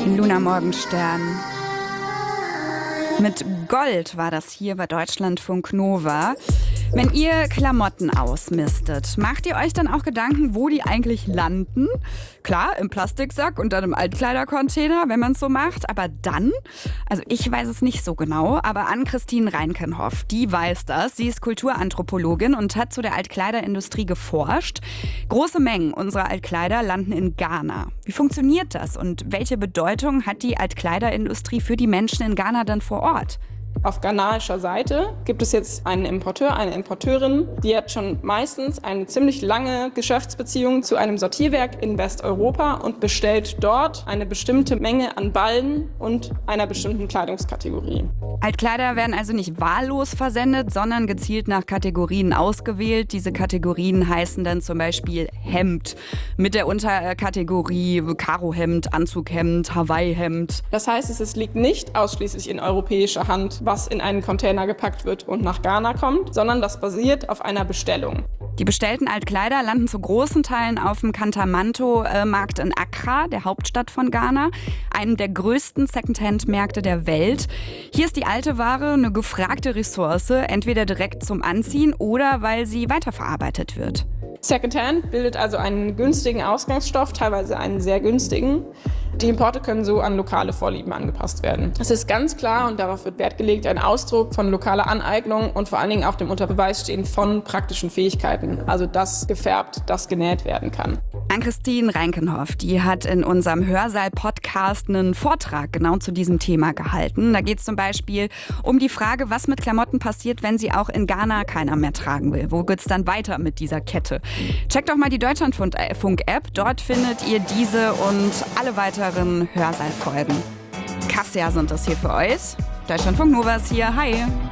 Luna Morgenstern. Mit Gold war das hier bei Deutschlandfunk Nova. Wenn ihr Klamotten ausmistet, macht ihr euch dann auch Gedanken, wo die eigentlich landen? Klar, im Plastiksack und dann im Altkleidercontainer, wenn man es so macht. Aber dann? Also ich weiß es nicht so genau, aber Ann-Christine Reinkenhoff, die weiß das. Sie ist Kulturanthropologin und hat zu der Altkleiderindustrie geforscht. Große Mengen unserer Altkleider landen in Ghana. Wie funktioniert das und welche Bedeutung hat die Altkleiderindustrie für die Menschen in Ghana dann vor Ort? Auf ghanaischer Seite gibt es jetzt einen Importeur, eine Importeurin, die hat schon meistens eine ziemlich lange Geschäftsbeziehung zu einem Sortierwerk in Westeuropa und bestellt dort eine bestimmte Menge an Ballen und einer bestimmten Kleidungskategorie. Altkleider werden also nicht wahllos versendet, sondern gezielt nach Kategorien ausgewählt. Diese Kategorien heißen dann zum Beispiel Hemd mit der Unterkategorie Karohemd, Anzughemd, Hawaii-Hemd. Das heißt, es liegt nicht ausschließlich in europäischer Hand, was in einen Container gepackt wird und nach Ghana kommt, sondern das basiert auf einer Bestellung. Die bestellten Altkleider landen zu großen Teilen auf dem Kantamanto-Markt in Accra, der Hauptstadt von Ghana, einem der größten Secondhand-Märkte der Welt. Hier ist die alte Ware eine gefragte Ressource, entweder direkt zum Anziehen oder weil sie weiterverarbeitet wird. Secondhand bildet also einen günstigen Ausgangsstoff, teilweise einen sehr günstigen. Die Importe können so an lokale Vorlieben angepasst werden. Es ist ganz klar, und darauf wird Wert gelegt, ein Ausdruck von lokaler Aneignung und vor allen Dingen auch dem Unter-Beweis stehen von praktischen Fähigkeiten. Also das gefärbt, das genäht werden kann. Ann-Christine Reinkenhoff, die hat in unserem Hörsaal-Podcast einen Vortrag genau zu diesem Thema gehalten. Da geht es zum Beispiel um die Frage, was mit Klamotten passiert, wenn sie auch in Ghana keiner mehr tragen will. Wo geht es dann weiter mit dieser Kette? Checkt doch mal die Deutschlandfunk-App. Dort findet ihr diese und alle weiteren Hörsaal-Folgen. Kassia sind das hier für euch. Deutschlandfunk Nova ist hier. Hi!